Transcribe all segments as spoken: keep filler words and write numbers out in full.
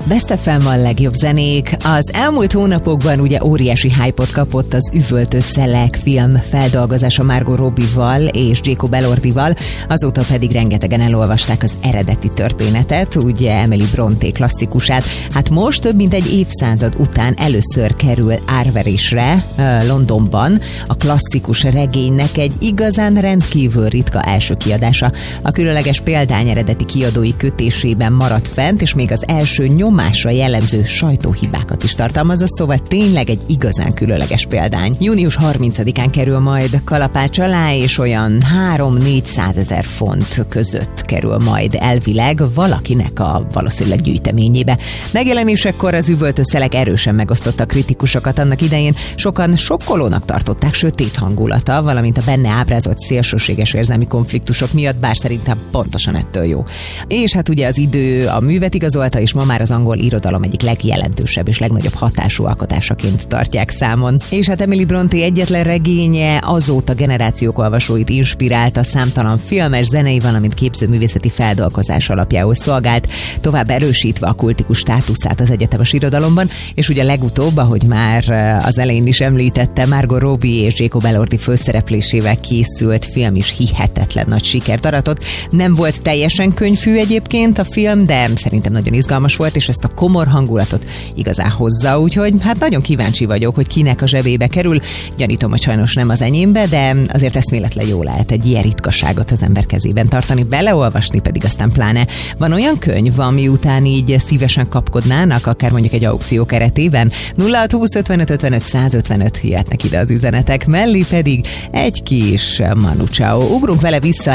Best ef em a legjobb zenék. Az elmúlt hónapokban ugye óriási hype-ot kapott az Üvöltő Szelek film feldolgozása Margot Robbie-val és Jacob Elordival, azóta pedig rengetegen elolvasták az eredeti történetet, ugye Emily Brontë klasszikusát. Hát most több mint egy évszázad után először kerül árverésre Londonban a klasszikus regénynek egy igazán rendkívül ritka első kiadása. A különleges példány eredeti kiadói kötésében maradt fent, és még az első nyomásra jellemző sajtóhibákat is tartalmazza, szóval tényleg egy igazán különleges példány. június harmincadikán kerül majd kalapács alá, és olyan három-négyszázezer font között kerül majd elvileg valakinek a valószínűleg gyűjteményébe. Megjelenésekor az Üvöltő Szelek erősen megosztotta a kritikusokat annak idején, sokan sokkolónak tartották sötét hangulata, valamint a benne ábrázolt szélsőséges érzelmi konfliktusok miatt, bár szerintem pontosan ettől jó. És hát ugye az idő a művet igazolta, és ma már az angol irodalom egyik legjelentősebb és legnagyobb hatású alkotásaként tartják számon. És hát Emily Brontë egyetlen regénye azóta generációk olvasóit inspirálta, számtalan filmes, zenei, valamint képzőművészeti feldolgozás alapjául szolgált, tovább erősítve a kultikus státuszát az egyetemes irodalomban, és ugye legutóbb, ahogy már az elején is említette, Margot Robbie és Jacob Elordi főszereplésével készült film is hihetetlen nagy sikert aratott. Nem volt teljesen könnyű egyébként a film, de szerintem nagyon izgalmas volt, és ezt a komor hangulatot igazán hozza, úgyhogy hát nagyon kíváncsi vagyok, hogy kinek a zsebébe kerül. Gyanítom, hogy sajnos nem az enyémbe, de azért eszméletlen jó lehet egy ilyen ritkaságot az ember kezében tartani, beleolvasni pedig aztán pláne. Van olyan könyv, ami után így szívesen kapkodnának, akár mondjuk egy aukció keretében? nulla hat húsz ötvenöt ötvenöt százötvenöt jöhetnek ide az üzenetek, mellé pedig egy kis Manu Chao. Ugrunk vele vissza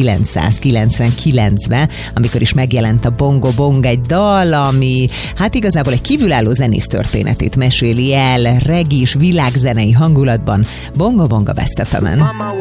ezerkilencszázkilencvenkilencbe, amikor is megjelent a Bongo Bong, egy dal, ami hát igazából egy kívülálló zenész történetét meséli el regis világzenei hangulatban. Bongo Bong a Best ef emen.